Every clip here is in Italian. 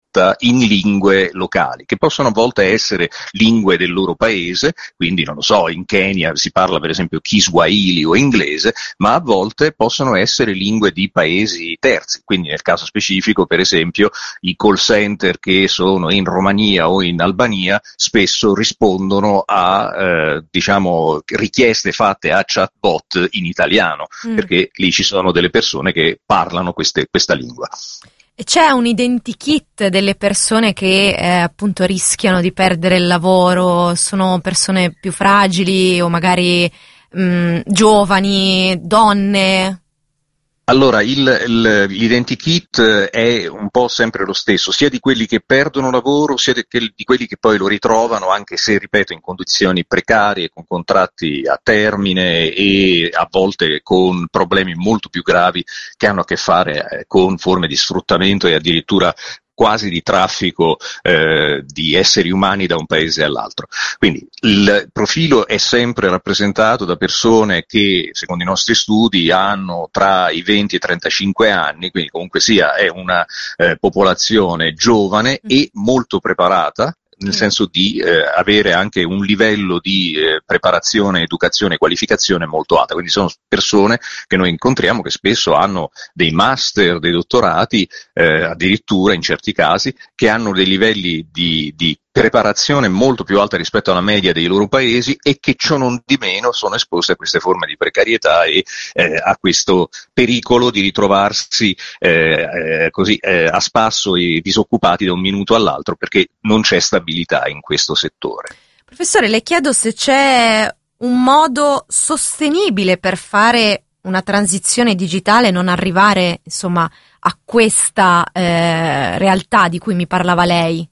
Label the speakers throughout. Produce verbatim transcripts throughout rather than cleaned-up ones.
Speaker 1: scritta in lingue locali, che possono a volte essere lingue del loro paese, quindi non lo so, in Kenya si parla per esempio Kiswahili o inglese, ma a volte possono essere lingue di paesi terzi, quindi nel caso specifico per esempio i call center che sono in Romania o in Albania spesso rispondono a eh, diciamo richieste fatte a chatbot in italiano, mm. perché lì ci sono delle persone che parlano queste, questa lingua.
Speaker 2: E c'è un identikit delle persone che eh, appunto rischiano di perdere il lavoro, sono persone più fragili o magari mh, giovani, donne?
Speaker 1: Allora, il, il, l'identikit è un po' sempre lo stesso, sia di quelli che perdono lavoro, sia di, di quelli che poi lo ritrovano, anche se, ripeto, in condizioni precarie, con contratti a termine e a volte con problemi molto più gravi che hanno a che fare con forme di sfruttamento e addirittura quasi di traffico eh, di esseri umani da un paese all'altro. Quindi il profilo è sempre rappresentato da persone che, secondo i nostri studi, hanno tra i venti e i trentacinque anni, quindi comunque sia è una eh, popolazione giovane e molto preparata, nel senso di eh, avere anche un livello di eh, preparazione, educazione e qualificazione molto alta. Quindi sono persone che noi incontriamo che spesso hanno dei master, dei dottorati, eh, addirittura in certi casi, che hanno dei livelli di, di preparazione molto più alta rispetto alla media dei loro paesi e che ciò non di meno sono esposti a queste forme di precarietà e eh, a questo pericolo di ritrovarsi eh, eh, così eh, a spasso e disoccupati da un minuto all'altro, perché non c'è stabilità in questo settore.
Speaker 2: Professore, le chiedo se c'è un modo sostenibile per fare una transizione digitale e non arrivare, insomma, a questa eh, realtà di cui mi parlava lei.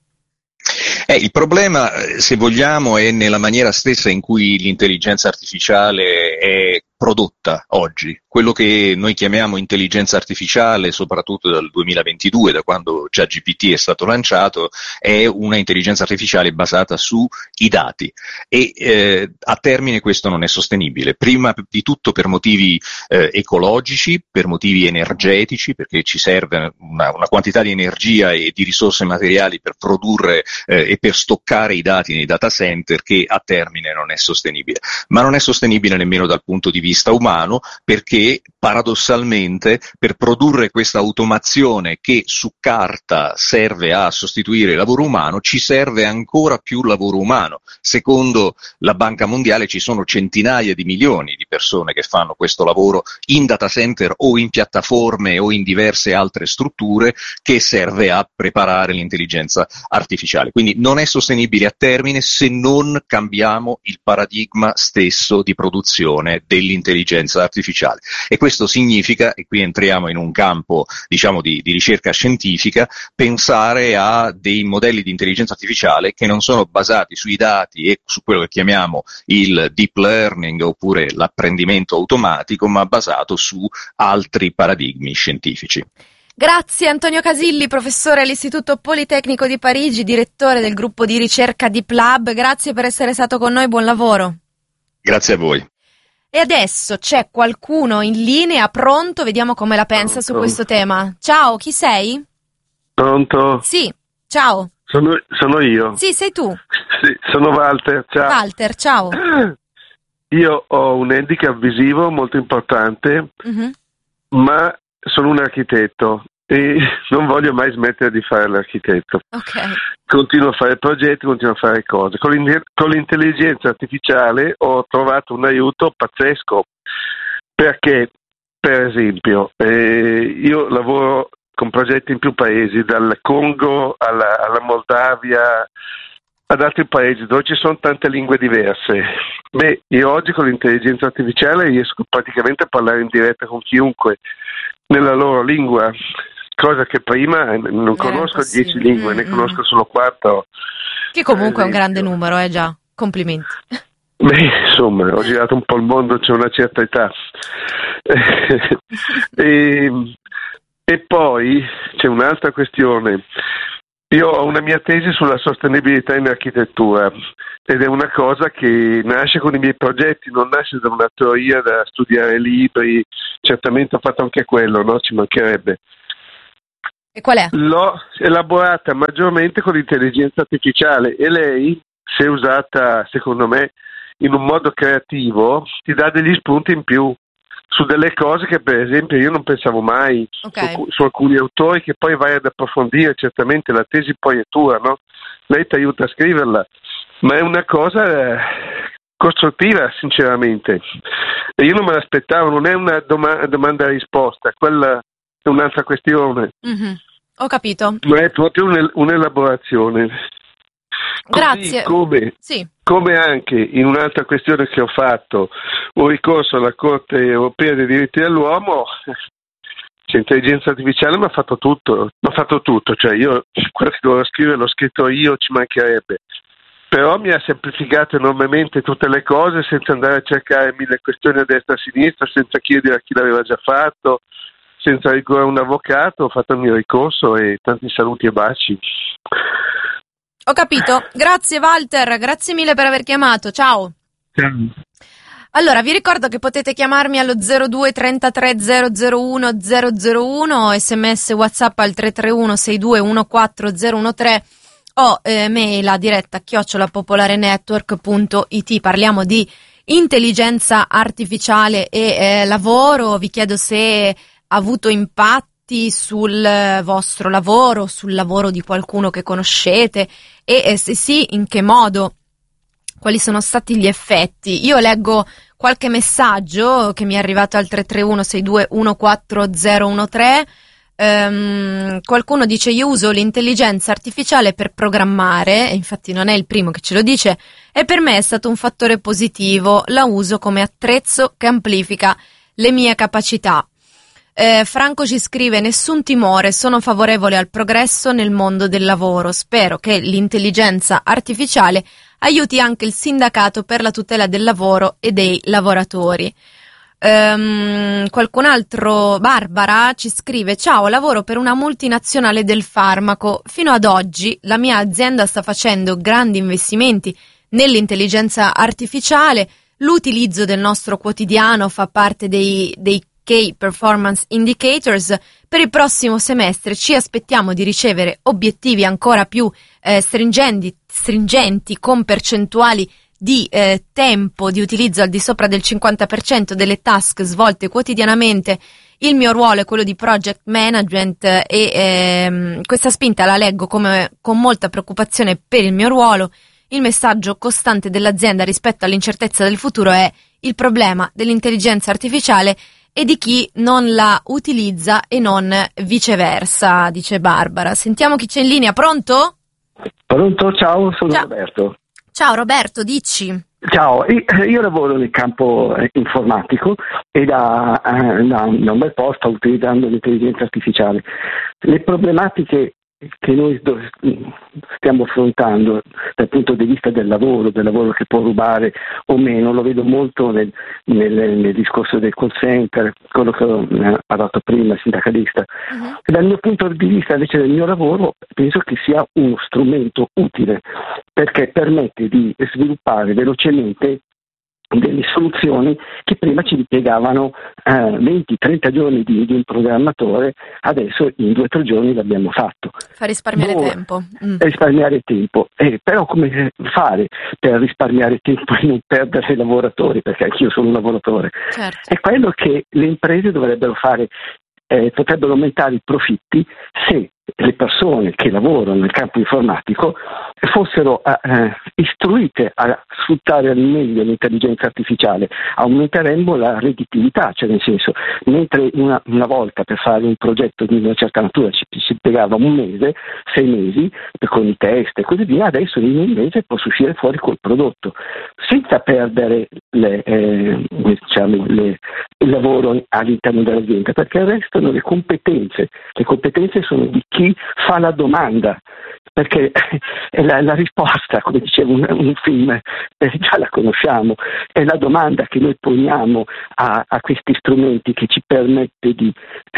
Speaker 1: Eh, il problema, se vogliamo, è nella maniera stessa in cui l'intelligenza artificiale è prodotta oggi. Quello che noi chiamiamo intelligenza artificiale, soprattutto dal duemilaventidue, da quando ChatGPT è stato lanciato, è una intelligenza artificiale basata sui dati e eh, a termine questo non è sostenibile. Prima di tutto per motivi eh, ecologici, per motivi energetici, perché ci serve una, una quantità di energia e di risorse materiali per produrre eh, e per stoccare i dati nei data center che a termine non è sostenibile. Ma non è sostenibile nemmeno dal punto di vista umano, perché paradossalmente per produrre questa automazione che su carta serve a sostituire il lavoro umano ci serve ancora più lavoro umano. Secondo la Banca Mondiale ci sono centinaia di milioni di persone che fanno questo lavoro in data center o in piattaforme o in diverse altre strutture che serve a preparare l'intelligenza artificiale. Quindi non è sostenibile a termine se non cambiamo il paradigma stesso di produzione dell'intelligenza artificiale. E questo significa, e qui entriamo in un campo diciamo di, di ricerca scientifica, pensare a dei modelli di intelligenza artificiale che non sono basati sui dati e su quello che chiamiamo il deep learning oppure l'apprendimento automatico, ma basato su altri paradigmi scientifici.
Speaker 2: Grazie Antonio Casilli, professore all'Istituto Politecnico di Parigi, direttore del gruppo di ricerca Deep Lab. Grazie per essere stato con noi, buon lavoro.
Speaker 1: Grazie a voi.
Speaker 2: E adesso c'è qualcuno in linea, pronto? Vediamo come la pensa pronto. Su questo tema. Ciao, chi sei?
Speaker 3: Pronto?
Speaker 2: Sì, ciao.
Speaker 3: Sono, sono io.
Speaker 2: Sì, sei tu.
Speaker 3: Sì, sono Walter, ciao.
Speaker 2: Walter, ciao.
Speaker 3: Io ho un handicap visivo molto importante, mm-hmm. ma sono un architetto e non voglio mai smettere di fare l'architetto.
Speaker 2: Okay.
Speaker 3: Continuo a fare progetti, continuo a fare cose. Con, con l'intelligenza artificiale ho trovato un aiuto pazzesco, perché, per esempio, eh, io lavoro con progetti in più paesi, dal Congo alla, alla Moldavia, ad altri paesi dove ci sono tante lingue diverse. Beh, io oggi con l'intelligenza artificiale riesco praticamente a parlare in diretta con chiunque nella loro lingua, cosa che prima non conosco dieci lingue, mm-hmm. ne conosco solo quattro.
Speaker 2: Che comunque è un grande numero, eh già, complimenti.
Speaker 3: Beh, insomma, ho girato un po' il mondo, c'è una certa età. e, e poi c'è un'altra questione. Io ho una mia tesi sulla sostenibilità in architettura ed è una cosa che nasce con i miei progetti, non nasce da una teoria da studiare libri, certamente ho fatto anche quello, no? Ci mancherebbe.
Speaker 2: E qual è?
Speaker 3: L'ho elaborata maggiormente con l'intelligenza artificiale e lei, se usata secondo me in un modo creativo, ti dà degli spunti in più su delle cose che per esempio io non pensavo mai,
Speaker 2: okay.
Speaker 3: su, su alcuni autori che poi vai ad approfondire. Certamente la tesi poi è tua, no? Lei ti aiuta a scriverla, ma è una cosa eh, costruttiva sinceramente, e io non me l'aspettavo. Non è una doma- domanda-risposta, quella è un'altra questione.
Speaker 2: Mm-hmm. Ho capito.
Speaker 3: Ma è proprio un- un'elaborazione.
Speaker 2: Grazie.
Speaker 3: Così come,
Speaker 2: sì.
Speaker 3: come anche in un'altra questione che ho fatto, un ricorso alla Corte Europea dei diritti dell'uomo, l'intelligenza artificiale mi ha fatto tutto, mi ha fatto tutto, cioè io quello che dovevo scrivere l'ho scritto io, ci mancherebbe, però mi ha semplificato enormemente tutte le cose senza andare a cercare mille questioni a destra e a sinistra, senza chiedere a chi l'aveva già fatto, senza ricorrere a un avvocato. Ho fatto il mio ricorso e tanti saluti e baci.
Speaker 2: Ho capito, grazie Walter, grazie mille per aver chiamato, ciao.
Speaker 3: Ciao.
Speaker 2: Allora, vi ricordo che potete chiamarmi allo zero due trentatré zero zero uno zero zero uno, sms WhatsApp al tre tre uno sei due uno quattro zero uno tre o eh, mail a diretta chiocciola popolarenetwork punto it. Parliamo di intelligenza artificiale e eh, lavoro. Vi chiedo se ha avuto impatti sul vostro lavoro, sul lavoro di qualcuno che conoscete e eh, se sì, in che modo, quali sono stati gli effetti. Io leggo qualche messaggio che mi è arrivato al tre tre uno sei due uno quattro zero uno tre. Um, qualcuno dice: io uso l'intelligenza artificiale per programmare, e infatti non è il primo che ce lo dice, e per me è stato un fattore positivo, la uso come attrezzo che amplifica le mie capacità. Eh, Franco ci scrive: nessun timore, sono favorevole al progresso nel mondo del lavoro, spero che l'intelligenza artificiale aiuti anche il sindacato per la tutela del lavoro e dei lavoratori. Um, qualcun altro, Barbara, ci scrive: ciao, lavoro per una multinazionale del farmaco, fino ad oggi la mia azienda sta facendo grandi investimenti nell'intelligenza artificiale, l'utilizzo del nostro quotidiano fa parte dei, dei Key Performance Indicators. Per il prossimo semestre ci aspettiamo di ricevere obiettivi ancora più eh, stringenti, stringenti con percentuali di eh, tempo di utilizzo al di sopra del cinquanta per cento delle task svolte quotidianamente. Il mio ruolo è quello di project management e ehm, questa spinta la leggo come con molta preoccupazione per il mio ruolo. Il messaggio costante dell'azienda rispetto all'incertezza del futuro è il problema dell'intelligenza artificiale e di chi non la utilizza e non viceversa, dice Barbara. Sentiamo chi c'è in linea. Pronto?
Speaker 4: Pronto, ciao, sono
Speaker 2: Ciao.
Speaker 4: Roberto.
Speaker 2: Ciao Roberto, dici.
Speaker 4: Ciao, io lavoro nel campo informatico e da, da un bel po' sto utilizzando l'intelligenza artificiale. Le problematiche che noi stiamo affrontando dal punto di vista del lavoro, del lavoro che può rubare o meno, lo vedo molto nel, nel, nel discorso del call center, quello che ho parlato prima, il sindacalista. Uh-huh. Dal mio punto di vista invece del mio lavoro penso che sia uno strumento utile perché permette di sviluppare velocemente delle soluzioni che prima ci ripiegavano eh, venti trenta giorni di, di un programmatore, adesso in due o tre giorni l'abbiamo fatto.
Speaker 2: Fa risparmiare
Speaker 4: Dove,
Speaker 2: tempo. Mm.
Speaker 4: Risparmiare tempo, eh, però come fare per risparmiare tempo e non perdere i lavoratori, perché anch'io sono un lavoratore,
Speaker 2: certo.
Speaker 4: È quello che le imprese dovrebbero fare. Eh, potrebbero aumentare i profitti se le persone che lavorano nel campo informatico fossero eh, istruite a sfruttare al meglio l'intelligenza artificiale. Aumenteremmo la redditività, cioè nel senso, mentre una, una volta per fare un progetto di una certa natura ci, ci impiegava un mese, sei mesi con i test e così via, adesso in un mese posso uscire fuori col prodotto senza perdere le, eh, diciamo, le, il lavoro all'interno dell'azienda, perché restano le competenze. Le competenze sono di chi fa la domanda, perché la, la risposta, come diceva un, un film, eh, già la conosciamo, è la domanda che noi poniamo a, a questi strumenti che ci permette di,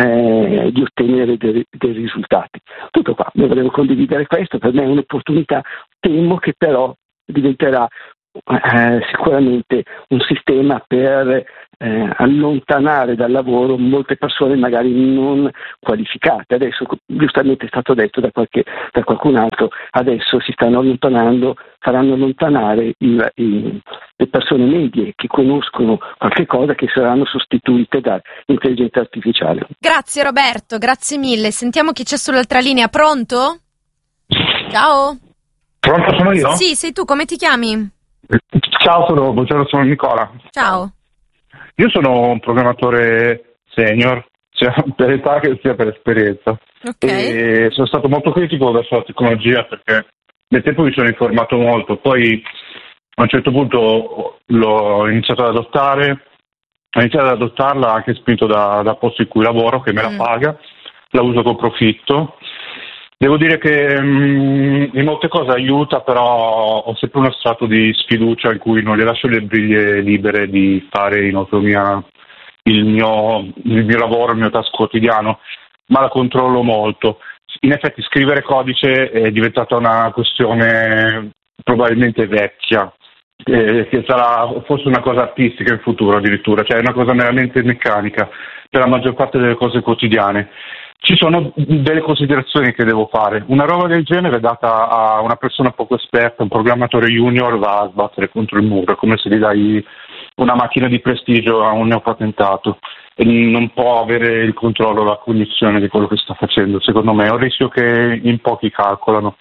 Speaker 4: eh, di ottenere dei, dei risultati. Tutto qua, noi volevo condividere questo, per me è un'opportunità, temo che però diventerà eh, sicuramente un sistema per eh, allontanare dal lavoro molte persone magari non qualificate. Adesso, giustamente è stato detto da, qualche, da qualcun altro, adesso si stanno allontanando, faranno allontanare il, il, le persone medie che conoscono qualche cosa, che saranno sostituite dall'intelligenza artificiale.
Speaker 2: Grazie Roberto, grazie mille. Sentiamo chi c'è sull'altra linea. Pronto? Ciao.
Speaker 5: Pronto, sono io?
Speaker 2: Sì, sei tu, come ti chiami?
Speaker 5: Ciao, sono, buongiorno, sono Nicola.
Speaker 2: Ciao.
Speaker 5: Io sono un programmatore senior, sia per età che sia per esperienza.
Speaker 2: Okay.
Speaker 5: E sono stato molto critico verso la tecnologia perché nel tempo mi sono informato molto, poi a un certo punto l'ho iniziato ad adottare, ho iniziato ad adottarla anche spinto da, da posto in cui lavoro, che me la
Speaker 2: Mm.
Speaker 5: paga, la uso con profitto. Devo dire che mh, in molte cose aiuta, però ho sempre uno strato di sfiducia in cui non le lascio le briglie libere di fare in autonomia il mio, il mio lavoro, il mio task quotidiano, ma la controllo molto. In effetti scrivere codice è diventata una questione probabilmente vecchia, eh, che sarà forse una cosa artistica in futuro addirittura, cioè è una cosa meramente meccanica per la maggior parte delle cose quotidiane. Ci sono delle considerazioni che devo fare. Una roba del genere data a una persona poco esperta, un programmatore junior, va a sbattere contro il muro, è come se gli dai una macchina di prestigio a un neopatentato e non può avere il controllo, la cognizione di quello che sta facendo. Secondo me è un rischio che in pochi calcolano.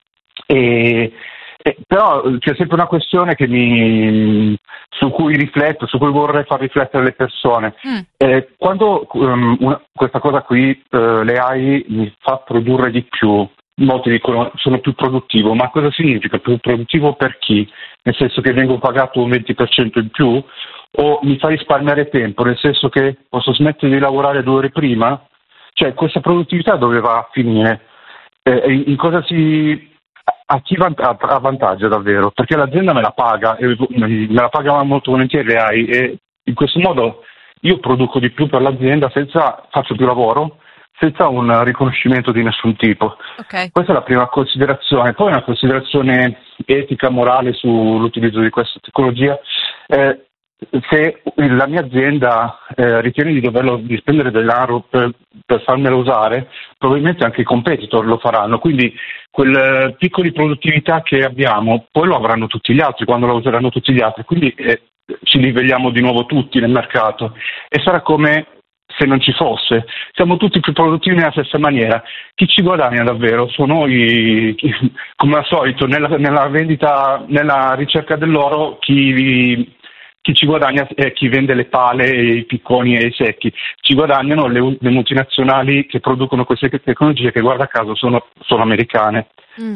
Speaker 5: E, e, però c'è sempre una questione che mi, su cui rifletto, su cui vorrei far riflettere le persone.
Speaker 2: Mm.
Speaker 5: Eh, quando um, una, questa cosa qui, uh, le A I mi fa produrre di più, molti dicono sono più produttivo, ma cosa significa più produttivo per chi? Nel senso che vengo pagato un venti per cento in più, o mi fa risparmiare tempo, nel senso che posso smettere di lavorare due ore prima? Cioè questa produttività dove va a finire? Eh, in, in cosa si... a chi avvantaggia davvero? Perché l'azienda me la paga, e me la paga molto volentieri A I, e in questo modo io produco di più per l'azienda, senza faccio più lavoro, senza un riconoscimento di nessun tipo.
Speaker 2: Okay.
Speaker 5: Questa è la prima considerazione. Poi una considerazione etica, morale sull'utilizzo di questa tecnologia. Eh, se la mia azienda eh, ritiene di doverlo di spendere denaro per, per farmelo usare, probabilmente anche i competitor lo faranno, quindi quel eh, picco di produttività che abbiamo poi lo avranno tutti gli altri quando lo useranno tutti gli altri, quindi eh, ci livelliamo di nuovo tutti nel mercato e sarà come se non ci fosse, siamo tutti più produttivi nella stessa maniera. Chi ci guadagna davvero sono i, chi, come al solito nella, nella vendita, nella ricerca dell'oro, chi Chi ci guadagna è chi vende le pale, i picconi e i secchi. Ci guadagnano le, le multinazionali che producono queste tecnologie, che guarda caso sono, sono americane.
Speaker 2: Mm.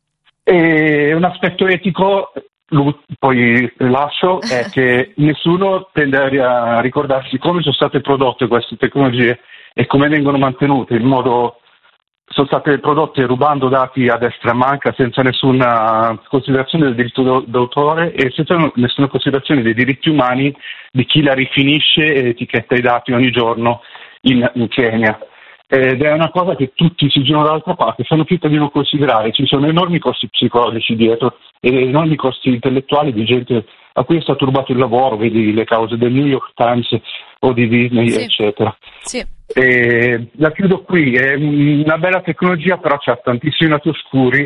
Speaker 5: E un aspetto etico, poi lascio, è che nessuno tende a ricordarsi come sono state prodotte queste tecnologie e come vengono mantenute, in modo sono state prodotte rubando dati a destra e a manca, senza nessuna considerazione del diritto d'autore e senza nessuna considerazione dei diritti umani di chi la rifinisce e etichetta i dati ogni giorno in, in Kenya. Ed è una cosa che tutti si girano dall'altra parte, fanno finta di non considerare. Ci sono enormi costi psicologici dietro e enormi costi intellettuali di gente a cui è stato rubato il lavoro, vedi le cause del New York Times o di Disney,
Speaker 2: Sì.
Speaker 5: eccetera.
Speaker 2: Sì.
Speaker 5: E la chiudo qui, è una bella tecnologia, però c'ha tantissimi lati oscuri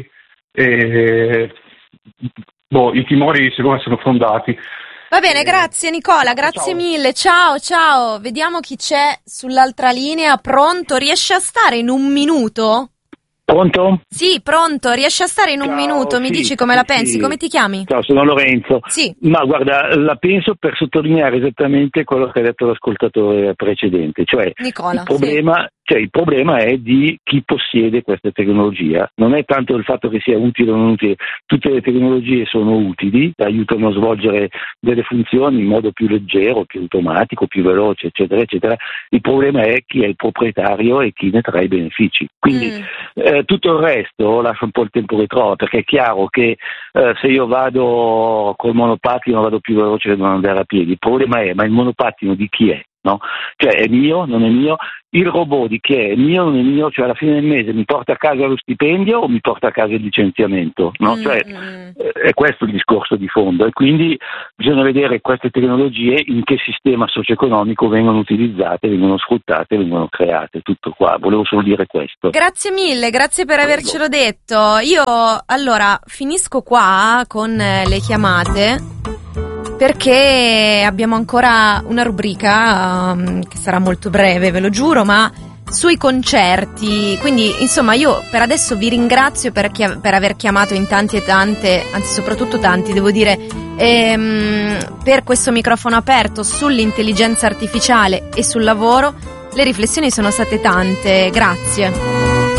Speaker 5: e boh, i timori secondo me sono fondati.
Speaker 2: Va bene, grazie Nicola, grazie
Speaker 5: Ciao.
Speaker 2: mille. Ciao, ciao. Vediamo chi c'è sull'altra linea. Pronto? Riesci a stare in un minuto?
Speaker 6: Pronto?
Speaker 2: Sì, pronto. Riesci a stare in un
Speaker 6: Ciao,
Speaker 2: minuto? Mi
Speaker 6: sì,
Speaker 2: dici come
Speaker 6: sì,
Speaker 2: la pensi?
Speaker 6: sì.
Speaker 2: Come ti chiami?
Speaker 6: Ciao, sono Lorenzo.
Speaker 2: Sì.
Speaker 6: Ma guarda, la penso per sottolineare esattamente quello che ha detto l'ascoltatore precedente, cioè
Speaker 2: Nicola,
Speaker 6: il problema, cioè, il problema è di chi possiede questa tecnologia, non è tanto il fatto che sia utile o non utile, tutte le tecnologie sono utili, aiutano a svolgere delle funzioni in modo più leggero, più automatico, più veloce, eccetera, eccetera. Il problema è chi è il proprietario e chi ne trae i benefici. Quindi
Speaker 2: Mm.
Speaker 6: eh, tutto il resto lascia un po' il tempo che trova, perché è chiaro che eh, se io vado col monopattino vado più veloce che non andare a piedi. Il problema è, ma il monopattino di chi è? no? Cioè è mio, non è mio, il robot di chi è? È mio, non è mio, cioè alla fine del mese mi porta a casa lo stipendio o mi porta a casa il licenziamento, no? Mm-hmm. Cioè è questo il discorso di fondo, e quindi bisogna vedere queste tecnologie in che sistema socio-economico vengono utilizzate, vengono sfruttate, vengono create, tutto qua, volevo solo dire questo.
Speaker 2: Grazie mille, grazie per avercelo detto. Io allora finisco qua con le chiamate, perché abbiamo ancora una rubrica um, che sarà molto breve, ve lo giuro, ma sui concerti. Quindi insomma io per adesso vi ringrazio per, chi- per aver chiamato in tanti e tante, anzi soprattutto tanti devo dire, ehm, per questo microfono aperto sull'intelligenza artificiale e sul lavoro. Le riflessioni sono state tante, grazie.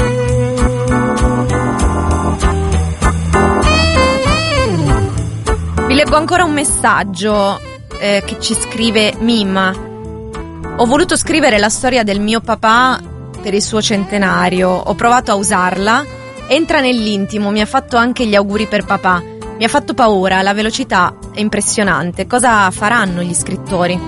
Speaker 2: Vi leggo ancora un messaggio eh, che ci scrive Mimma. Ho voluto scrivere la storia del mio papà per il suo centenario. Ho provato a usarla. Entra nell'intimo, mi ha fatto anche gli auguri per papà. Mi ha fatto paura, la velocità è impressionante. Cosa faranno gli scrittori?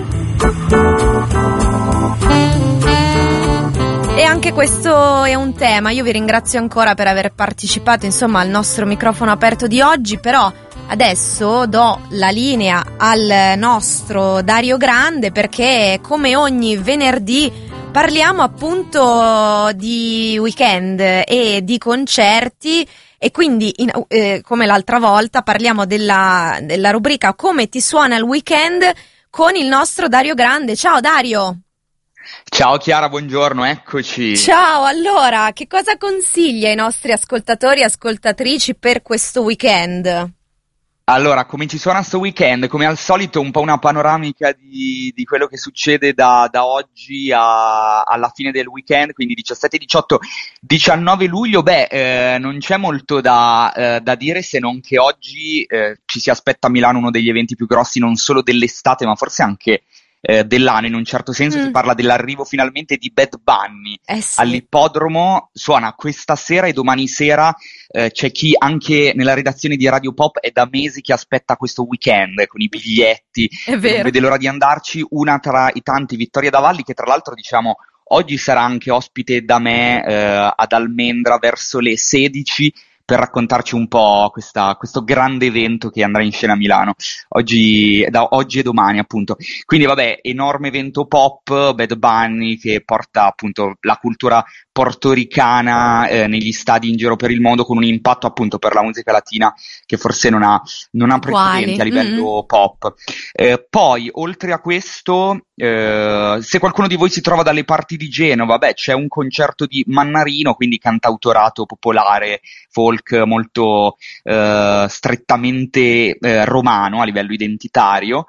Speaker 2: E anche questo è un tema. Io vi ringrazio ancora per aver partecipato, insomma, al nostro microfono aperto di oggi, però adesso do la linea al nostro Dario Grande, perché come ogni venerdì parliamo appunto di weekend e di concerti, e quindi in, eh, come l'altra volta parliamo della, della rubrica Come ti suona il weekend con il nostro Dario Grande. Ciao Dario!
Speaker 7: Ciao Chiara, buongiorno, eccoci.
Speaker 2: Ciao, allora, che cosa consiglia ai nostri ascoltatori e ascoltatrici per questo weekend?
Speaker 7: Allora, come ci suona sto weekend? Come al solito un po' una panoramica di, di quello che succede da, da oggi a, alla fine del weekend, quindi diciassette, diciotto, diciannove luglio. Beh, eh, non c'è molto da, eh, da dire, se non che oggi eh, ci si aspetta a Milano uno degli eventi più grossi, non solo dell'estate, ma forse anche eh, dell'anno. In un certo senso mm. si parla dell'arrivo finalmente di Bad Bunny
Speaker 2: eh sì.
Speaker 7: all'ippodromo. Suona questa sera e domani sera. Eh, c'è chi anche nella redazione di Radio Pop è da mesi che aspetta questo weekend con i biglietti,
Speaker 2: è vero.
Speaker 7: Non vede l'ora di andarci. Una tra i tanti, Vittoria Davalli, che tra l'altro diciamo oggi sarà anche ospite da me eh, ad Almendra verso le sedici per raccontarci un po' questa, questo grande evento che andrà in scena a Milano oggi, da oggi e domani appunto. Quindi vabbè, enorme evento pop, Bad Bunny che porta appunto la cultura portoricana eh, negli stadi in giro per il mondo, con un impatto appunto per la musica latina che forse non ha, non ha precedenti Quali? a livello mm-hmm. pop. Eh, poi oltre a questo, eh, se qualcuno di voi si trova dalle parti di Genova, beh, c'è un concerto di Mannarino, quindi cantautorato popolare folk molto eh, strettamente eh, romano a livello identitario.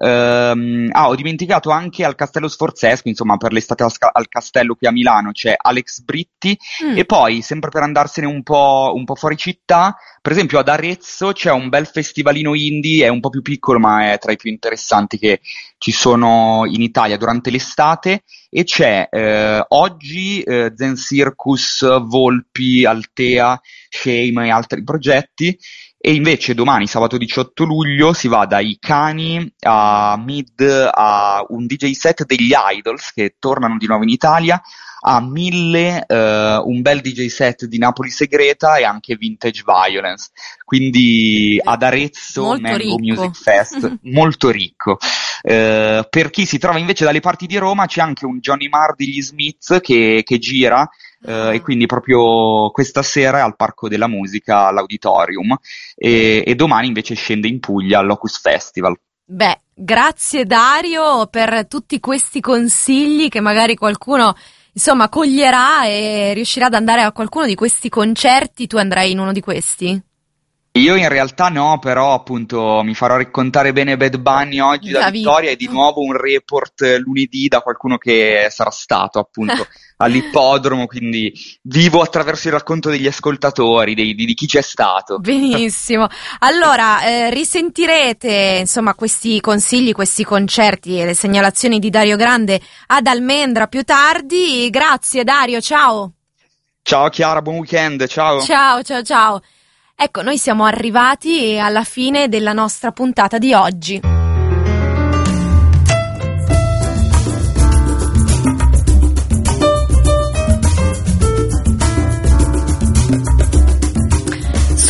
Speaker 7: Um, ah, ho dimenticato anche al Castello Sforzesco, insomma, per l'estate al, al Castello qui a Milano c'è Alex Britti. Mm. E poi, sempre per andarsene un po', un po' fuori città, per esempio ad Arezzo c'è un bel festivalino indie, è un po' più piccolo ma è tra i più interessanti che ci sono in Italia durante l'estate, e c'è eh, oggi eh, Zen Circus, Volpi, Altea, Shame e altri progetti. E invece domani, sabato diciotto luglio, si va dai Cani a Mid, a un D J set degli Idols che tornano di nuovo in Italia, a Mille, eh, un bel D J set di Napoli Segreta e anche Vintage Violence. Quindi ad Arezzo, molto Mango ricco. Music Fest, molto ricco. Eh, per chi si trova invece dalle parti di Roma c'è anche un Johnny Marr degli Smiths che, che gira. Uh, e quindi proprio questa sera è al Parco della Musica, all'Auditorium, e, e domani invece scende in Puglia al Locus Festival.
Speaker 2: Beh, grazie Dario per tutti questi consigli che magari qualcuno insomma coglierà e riuscirà ad andare a qualcuno di questi concerti. Tu andrai in uno di questi?
Speaker 7: Io in realtà no, però appunto mi farò raccontare bene Bad Bunny oggi da Vittoria, e di nuovo un report lunedì da qualcuno che sarà stato appunto all'ippodromo, quindi vivo attraverso il racconto degli ascoltatori, dei, di, di chi c'è stato.
Speaker 2: Benissimo, allora eh, risentirete insomma questi consigli, questi concerti e le segnalazioni di Dario Grande ad Almendra più tardi. Grazie Dario, ciao.
Speaker 7: Ciao Chiara, buon weekend, ciao.
Speaker 2: Ciao, ciao, ciao. Ecco, noi siamo arrivati alla fine della nostra puntata di oggi.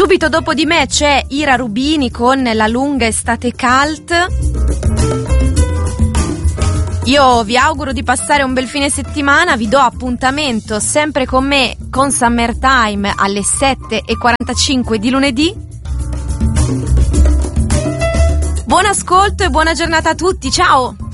Speaker 2: Subito dopo di me c'è Ira Rubini con La lunga estate cult. Io vi auguro di passare un bel fine settimana, vi do appuntamento sempre con me con Summertime alle sette e quarantacinque di lunedì. Buon ascolto e buona giornata a tutti, ciao!